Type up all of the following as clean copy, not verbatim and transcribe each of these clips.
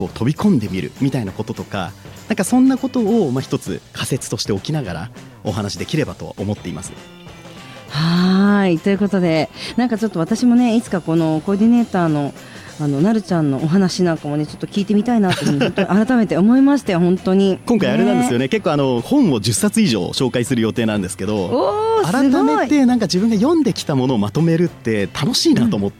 こう飛び込んでみるみたいなこととか、なんかそんなことを一つ仮説として置きながらお話できればと思っています。 はいということで、なんかちょっと私もねいつかこのコーディネーターのなるちゃんのお話なんかもねちょっと聞いてみたいなというふうに本当に改めて思いましたよ。本当に今回あれなんですよね、結構本を10冊以上紹介する予定なんですけど、改めてなんか自分が読んできたものをまとめるって楽しいなと思って、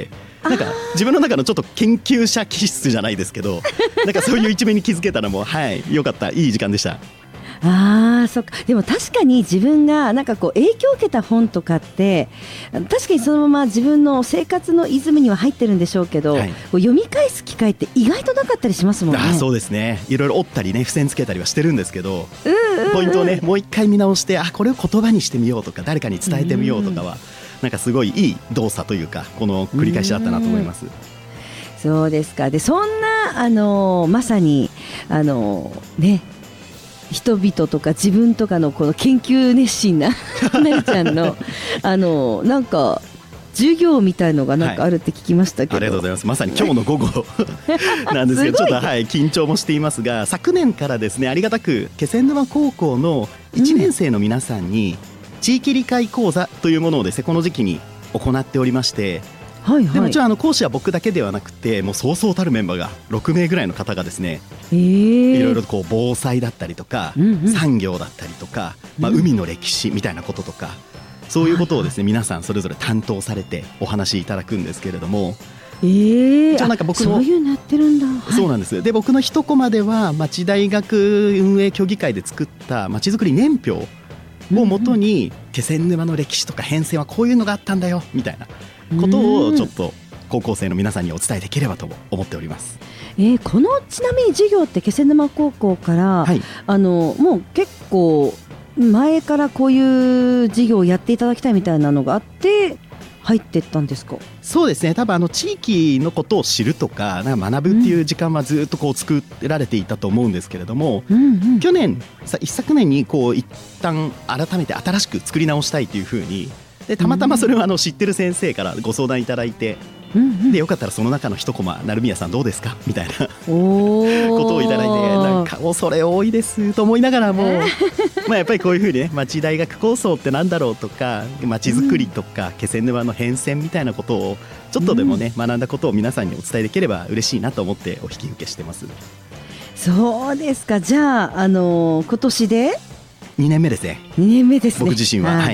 なんか自分の中のちょっと研究者気質じゃないですけどなんかそういう一面に気づけたらもうはい良かった、いい時間でした。 そっか。でも確かに自分がなんかこう影響を受けた本とかって確かにそのまま自分の生活のイズムには入ってるんでしょうけど、こう読み返す機会って意外となかったりしますもんね。 そうですね、いろいろ折ったりね付箋つけたりはしてるんですけど、ポイントをねもう一回見直して、これを言葉にしてみようとか誰かに伝えてみようとかはなんかすごいいい動作というかこの繰り返しだったなと思います。 そうですか。でそんなまさにね人々とか自分とかのこの研究熱心ななるちゃんのなんか授業みたいのがなんかあるって聞きましたけど、 ありがとうございます。まさに今日の午後なんですけどちょっと緊張もしていますが、昨年からですねありがたく気仙沼高校の1年生の皆さんに地域理解講座というものをですねこの時期に行っておりまして、でもちろん講師は僕だけではなくてもうそうそうたるメンバーが6名ぐらいの方がですね、いろいろこう防災だったりとか、産業だったりとか、海の歴史みたいなこととか、そういうことをですね皆さんそれぞれ担当されてお話しいただくんですけれども、じゃあなんか僕のそういうのやってるんだ。 そうなんです。で僕の一コマでは町大学運営協議会で作った町づくり年表をもとに気仙沼の歴史とか変遷はこういうのがあったんだよみたいなことをちょっと高校生の皆さんにお伝えできればと思っております。 このちなみに授業って気仙沼高校から、もう結構前からこういう授業をやっていただきたいみたいなのがあって入ってったんですか？ そうですね、多分地域のことを知るとか、なんか学ぶっていう時間はずっとこう作られていたと思うんですけれども、去年一昨年にこう一旦改めて新しく作り直したいというふうにでたまたまそれは知ってる先生からご相談いただいて、でよかったらその中の一コマ成宮さんどうですかみたいなことをいただいて、なんか恐れ多いですと思いながらもやっぱりこういうふうにね町大学構想ってなんだろうとか町づくりとか気仙沼の変遷みたいなことをちょっとでもね学んだことを皆さんにお伝えできれば嬉しいなと思ってお引き受けしてます。 そうですか。じゃあ、今年で 2年目ですね。 2年目ですね。 僕自身は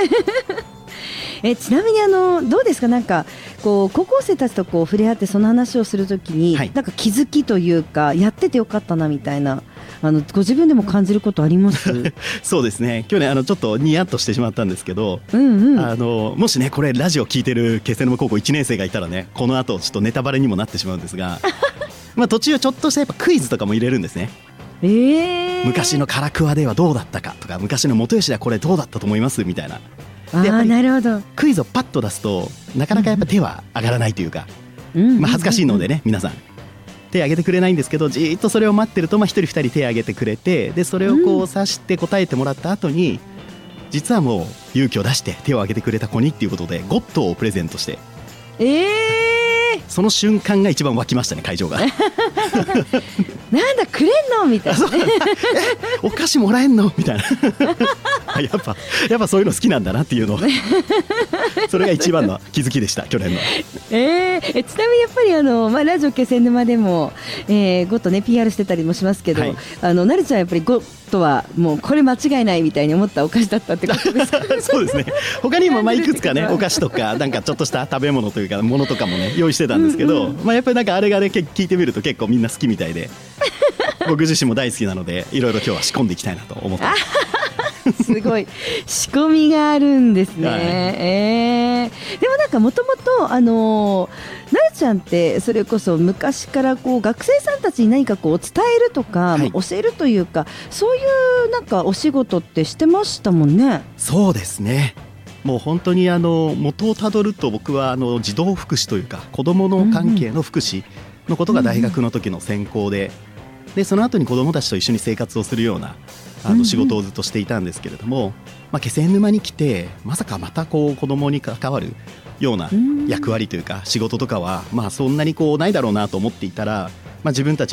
ちなみにどうですか、なんかこう高校生たちとこう触れ合ってその話をするときに、なんか気づきというかやっててよかったなみたいなご自分でも感じることありますそうですね、去年ちょっとニヤッとしてしまったんですけど、もしねこれラジオ聞いてる気仙沼高校1年生がいたらねこの後ちょっとネタバレにもなってしまうんですが途中ちょっとしたやっぱクイズとかも入れるんですね。昔の唐桑ではどうだったかとか、昔の元吉ではこれどうだったと思いますみたいな。でやっぱりなるほど。 クイズをパッと出すとなかなかやっぱ手は上がらないというか、恥ずかしいのでね皆さん手挙げてくれないんですけど、じーっとそれを待ってると1人2人手挙げてくれて、でそれをこう指して答えてもらった後に、実はもう勇気を出して手を挙げてくれた子にっていうことでゴッドをプレゼントして、その瞬間が一番沸きましたね会場がなんだくれんのみたいなお菓子もらえんのみたいなやっぱそういうの好きなんだなっていうのそれが一番の気づきでした去年の。 ちなみにやっぱりラジオ気仙沼でも、ゴッドね PR してたりもしますけど、なるちゃんやっぱりゴッドはもうこれ間違いないみたいに思ったお菓子だったってことですか？ そうですね、他にもいくつかねお菓子とかなんかちょっとした食べ物というかものとかもね用意してたんですけど、やっぱりなんかあれがね聞いてみると結構みんな好きみたいで僕自身も大好きなのでいろいろ今日は仕込んでいきたいなと思ってますすごい仕込みがあるんですね。でもなんかもともとなるちゃんってそれこそ昔からこう学生さんたちに何かこう伝えるとか、教えるというかそういうなんかお仕事ってしてましたもんね。 そうですね、もう本当に元をたどると僕は児童福祉というか子どもの関係の福祉のことが大学の時の専攻で、その後に子どもたちと一緒に生活をするような仕事をずっとしていたんですけれども、気仙沼に来てまさかまたこう子どもに関わるような役割というか仕事とかはそんなにこうないだろうなと思っていたら、 自分たち